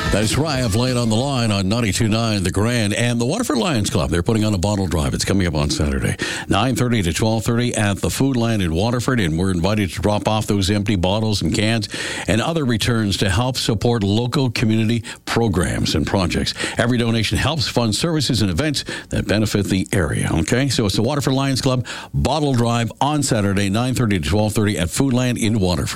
That's right. I've laid on the line on 92.9 The Grand and the Waterford Lions Club. They're putting on a bottle drive. It's coming up on Saturday, 9:30 to 12:30 at the Foodland in Waterford. And we're invited to drop off those empty bottles and cans and other returns to help support local community programs and projects. Every donation helps fund services and events that benefit the area. Okay, so it's the Waterford Lions Club bottle drive on Saturday, 9:30 to 12:30 at Foodland in Waterford.